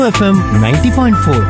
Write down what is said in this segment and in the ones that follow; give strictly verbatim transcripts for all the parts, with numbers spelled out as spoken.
FM ninety point four.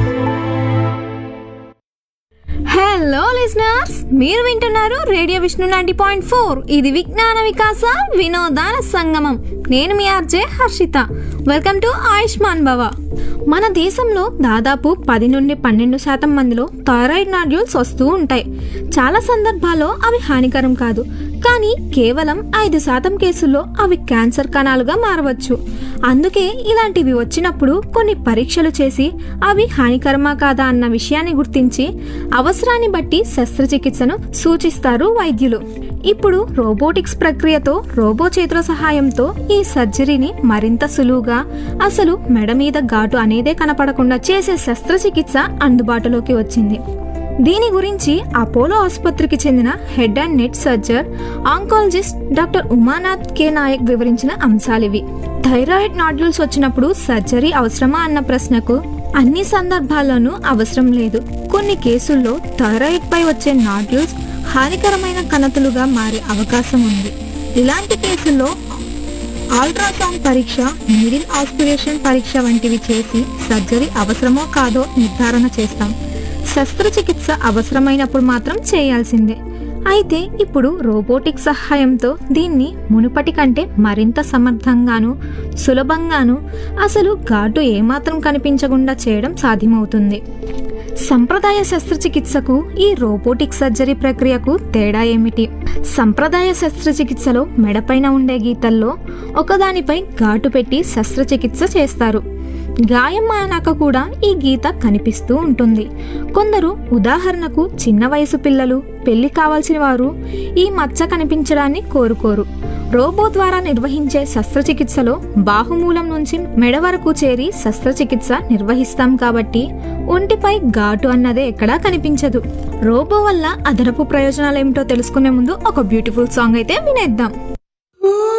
Hello listeners, మీరు వింటున్నారు radio Vishnu ninety point four. ఇది విజ్ఞాన వికాస వినోదాన సంగమం. నేను మీ RJ Harshita. Welcome to Ayushman భవ. మన దేశంలో దాదాపు పది నుండి పన్నెండు శాతం మందిలో థైరాయిడ్ నాడ్యూల్స్ వస్తూ ఉంటాయి. చాలా సందర్భాల్లో అవి హానికరం కాదు, కానీ కేవలం ఐదు శాతం కేసుల్లో అవి క్యాన్సర్ కణాలుగా మారవచ్చు. అందుకే ఇలాంటివి వచ్చినప్పుడు కొన్ని పరీక్షలు చేసి అవి హానికరమా కాదా అన్న విషయాన్ని గుర్తించి అవసరాన్ని బట్టి శస్త్రచికిత్సను సూచిస్తారు వైద్యులు. ఇప్పుడు రోబోటిక్స్ ప్రక్రియతో రోబో చేతుల సహాయంతో ఈ సర్జరీని మరింత సులువుగా, అసలు మెడ మీద ఘాటు అనేదే కనపడకుండా చేసే శస్త్రచికిత్స అందుబాటులోకి వచ్చింది. దీని గురించి అపోలో ఆసుపత్రికి చెందిన head and neck సర్జర్, oncologist doctor Umanath K Naik వివరించిన అంశాలివి. థైరాయిడ్ నాడ్యూల్స్ వచ్చినప్పుడు సర్జరీ అవసరమా అన్న ప్రశ్నకు అన్ని సందర్భాల్లోనూ అవసరం లేదు. కొన్ని కేసుల్లో థైరాయిడ్ పై వచ్చే నాడ్యూల్స్ హానికరమైన కణతులుగా మారే అవకాశం ఉంది. ఇలాంటి కేసుల్లో అల్ట్రాసౌండ్ పరీక్ష, నీడిల్ ఆస్పిరేషన్ పరీక్ష వంటివి చేసి సర్జరీ అవసరమో కాదో నిర్ధారణ చేస్తాం. శస్త్రచికిత్స అవసరమైనప్పుడు మాత్రం చేయాల్సిందే. అయితే ఇప్పుడు రోబోటిక్ సహాయంతో దీన్ని మునుపటి కంటే మరింత సమర్థంగాను, సులభంగాను, అసలు ఘాటు ఏమాత్రం కనిపించకుండా చేయడం సాధ్యమవుతుంది. సంప్రదాయ శస్త్రచికిత్సకు ఈ రోబోటిక్ సర్జరీ ప్రక్రియకు తేడా ఏమిటి? సంప్రదాయ శస్త్రచికిత్సలో మెడపైన ఉండే గీతల్లో ఒకదానిపై ఘాటు పెట్టి శస్త్రచికిత్స చేస్తారు. గాయం మానాక కూడా ఈ గీత కనిపిస్తూ ఉంటుంది. కొందరు, ఉదాహరణకు చిన్న వయసు పిల్లలు, పెళ్లి కావాల్సిన వారు ఈ మచ్చ కనిపించడాన్ని కోరుకోరు. రోబో ద్వారా నిర్వహించే శస్త్రచికిత్సలో బాహుమూలం నుంచి మెడ వరకు చేరి శస్త్రచికిత్స నిర్వహిస్తాం కాబట్టి ఒంటిపై ఘాటు అన్నదే ఎక్కడా కనిపించదు. రోబో వల్ల అదనపు ప్రయోజనాలు ఏమిటో తెలుసుకునే ముందు ఒక బ్యూటిఫుల్ సాంగ్ అయితే వినేద్దాం.